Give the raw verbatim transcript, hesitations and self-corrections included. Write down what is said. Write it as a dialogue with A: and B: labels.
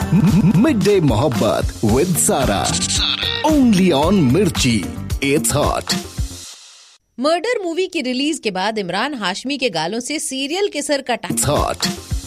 A: Mid day मोहब्बत with सारा, only on मिर्ची, इट्स हॉट।
B: मर्डर मूवी की रिलीज के बाद इमरान हाशमी के गालों से सीरियल किसर का
A: हॉट।